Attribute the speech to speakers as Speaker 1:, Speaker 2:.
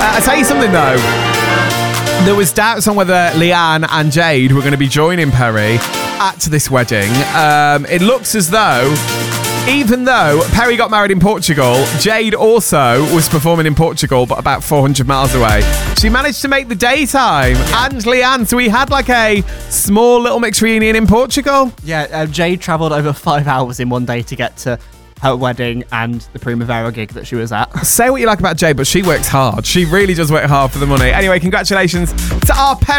Speaker 1: I'll tell you something, though. There was doubts on whether Leanne and Jade were going to be joining Perry at this wedding. It looks as though, even though Perry got married in Portugal, Jade also was performing in Portugal, but about 400 miles away. She managed to make the daytime, and Leanne, so we had like a small little mixed reunion in Portugal.
Speaker 2: Yeah, Jade travelled over 5 hours in one day to get to her wedding and the Primavera gig that she was at.
Speaker 1: Say what you like about Jade, but she works hard. She really does work hard for the money. Anyway, congratulations to our Perry.